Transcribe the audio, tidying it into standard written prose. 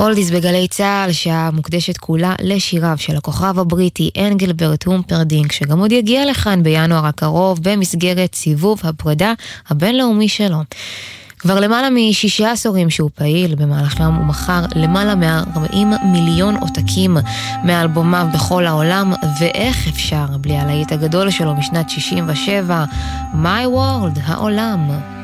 אולדיס בגלי צהל, שעה מוקדשת כולה לשיריו של הכוכב הבריטי אנגלברט הומפרדינק, שגם עוד יגיע לכאן בינואר הקרוב במסגרת סיבוב הפרידה הבינלאומי שלו. כבר למעלה מ6 עשורים שהוא פעיל, במהלכם הוא מכר למעלה מ40 מיליון עותקים מאלבומיו בכל העולם, ואיך אפשר בלי הלהיט הגדול שלו משנת 67, My World, העולם.